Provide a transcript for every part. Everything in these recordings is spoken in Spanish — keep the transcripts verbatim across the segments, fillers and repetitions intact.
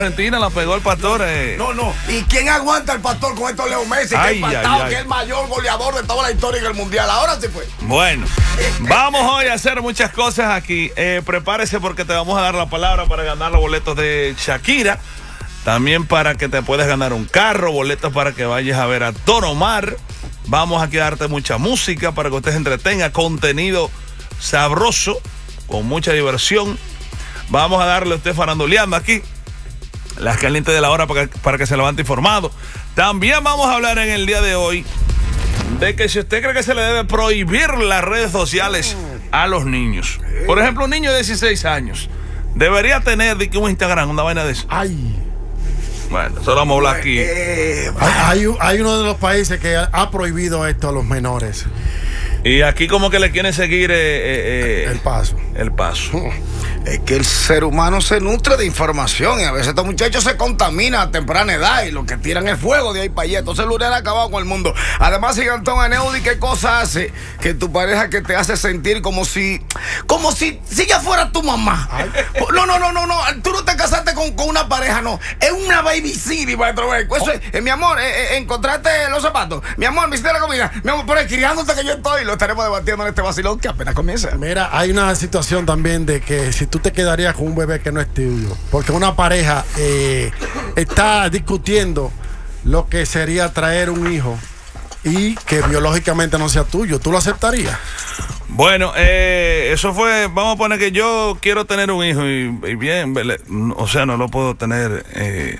Argentina la pegó el Pastor. Eh. No, no. ¿Y quién aguanta el Pastor con estos Leo Messi? Ay, que, ay, empatado, ay. que es el mayor goleador de toda la historia en el Mundial. Ahora sí fue. Bueno, vamos hoy a hacer muchas cosas aquí. Eh, prepárese porque te vamos a dar la palabra para ganar los boletos de Shakira. También para que te puedas ganar un carro, boletos para que vayas a ver a Don Omar. Vamos aquí a darte mucha música para que usted se entretenga, contenido sabroso, con mucha diversión. Vamos a darle a usted faranduleando aquí las calientes de la hora para que, para que se levante informado. También vamos a hablar en el día de hoy de que si usted cree que se le debe prohibir las redes sociales a los niños. Por ejemplo, un niño de dieciséis años debería tener de que un Instagram, una vaina de eso. Ay. Bueno, eso lo vamos a hablar aquí. Eh, Hay, hay, hay uno de los países que ha prohibido esto a los menores. Y aquí como que le quieren seguir eh, eh, El paso. El paso. Es que el ser humano se nutre de información y a veces estos muchachos se contaminan a temprana edad y lo que tiran es fuego de ahí para allá. Entonces el Uriel ha acabado con el mundo. Además, Gigantón Aneudi, ¿qué cosa hace que tu pareja que te hace sentir como si como si, si ella fuera tu mamá? Ay. No, no, no, no, no. Tú no te casaste con, con una pareja, no. Es una baby city, maestro. Eso oh. es, eh, mi amor, eh, eh, encontraste los zapatos. Mi amor, me hiciste la comida. Mi amor, pero criándote que yo estoy. Lo estaremos debatiendo en este vacilón que apenas comienza. Mira, hay una situación también de que si tú te quedarías con un bebé que no es tuyo, porque una pareja eh, está discutiendo lo que sería traer un hijo y que biológicamente no sea tuyo, ¿tú lo aceptarías? Bueno, eh, eso fue, vamos a poner que yo quiero tener un hijo y, y bien, o sea, no lo puedo tener eh,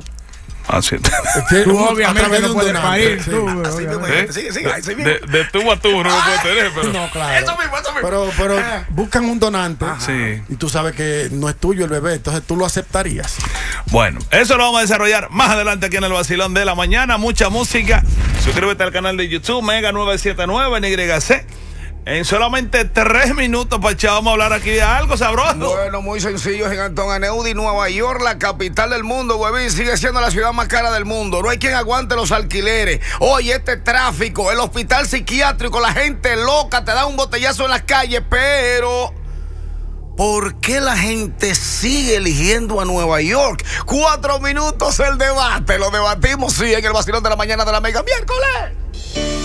así. Tú obviamente no puedes parir. Sí. Tú, así mismo, ¿Eh? sigue, sigue, así mismo. De, de tú a tú no lo puedo tener, pero... No, claro. Eso mismo, eso mismo. Pero, pero buscan un donante. Sí. Y tú sabes que no es tuyo el bebé, entonces tú lo aceptarías. Bueno, eso lo vamos a desarrollar más adelante aquí en el Vacilón de la Mañana. Mucha música. Suscríbete al canal de YouTube Mega nueve siete nueve en Y C. En solamente tres minutos, Pacha, vamos a hablar aquí de algo sabroso. Bueno, muy sencillo, Gigantón Aneudi, Nueva York, la capital del mundo, huevín, sigue siendo la ciudad más cara del mundo. No hay quien aguante los alquileres. Oye, este tráfico, el hospital psiquiátrico, la gente loca, te da un botellazo en las calles, pero... ¿por qué la gente sigue eligiendo a Nueva York? Cuatro minutos el debate, lo debatimos, sí, en el Vacilón de la Mañana de la Mega, miércoles.